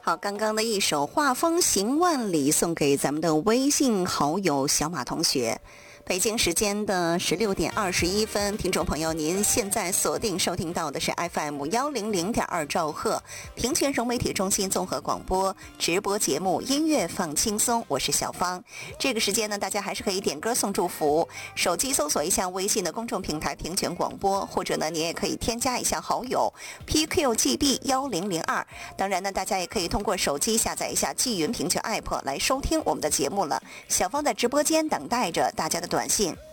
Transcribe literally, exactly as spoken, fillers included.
好，刚刚的一首画风行万里送给咱们的微信好友小马同学。北京时间的十六点二十一分，听众朋友，您现在锁定收听到的是 F M 幺零零点二兆赫平泉融媒体中心综合广播直播节目音乐放轻松，我是小芳。这个时间呢，大家还是可以点歌送祝福，手机搜索一下微信的公众平台平泉广播，或者呢，您也可以添加一下好友 P Q G B 幺零零二。当然呢，大家也可以通过手机下载一下纪云平泉 App 来收听我们的节目了。小芳在直播间等待着大家的短信。